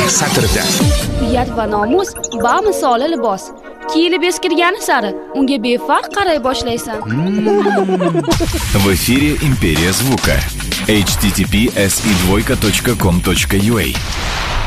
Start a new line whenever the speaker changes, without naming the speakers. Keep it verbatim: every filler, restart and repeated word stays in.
satrida.
Uyat va nomus bamisoli libos. Kiyilib eskirgani sari unga befarq qaray boshlaysan.
В эфире Империя звука. эйч ти ти пи эс и двойка точка ком точка ю а